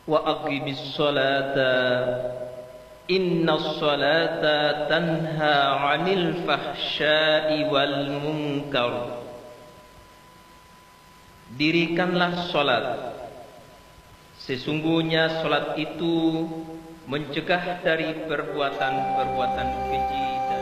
wa aqimis sholata innas sholata tanha 'anil fahsya'i wal munkar. Dirikanlah salat, sesungguhnya salat itu mencegah dari perbuatan-perbuatan keji